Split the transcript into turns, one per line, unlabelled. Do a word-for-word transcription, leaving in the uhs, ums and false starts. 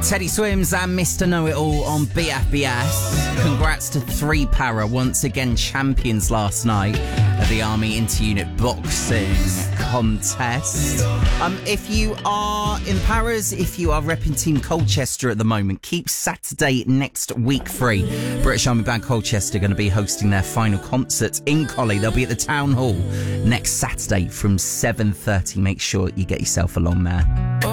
Teddy Swims and Mister Know-It-All on B F B S. Congrats to three para, once again champions last night at the Army Inter-Unit Boxing Contest. Um, if you are in the paras, if you are repping Team Colchester at the moment, keep Saturday next week free. British Army Band Colchester are going to be hosting their final concert in Collie. They'll be at the Town Hall next Saturday from seven thirty. Make sure you get yourself along there.